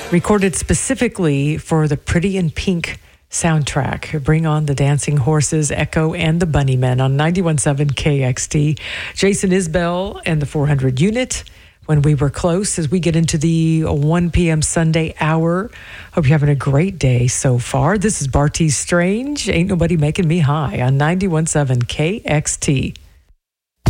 Recorded specifically for the Pretty in Pink soundtrack. Bring on the Dancing Horses, Echo, and the Bunnymen on 91.7 KXT. Jason Isbell and the 400 unit. When we were close, as we get into the 1 p.m. Sunday hour. Hope you're having a great day so far. This is Bartees Strange. Ain't Nobody Making Me High on 91.7 KXT.